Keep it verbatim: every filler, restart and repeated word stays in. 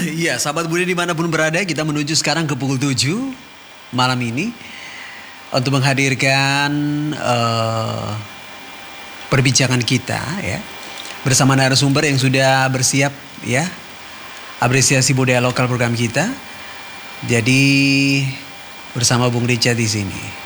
Iya, sahabat Budi dimanapun berada, kita menuju sekarang ke pukul tujuh malam ini untuk menghadirkan uh, perbincangan kita ya bersama narasumber yang sudah bersiap ya, apresiasi budaya lokal program kita. Jadi bersama Bung Richard di sini.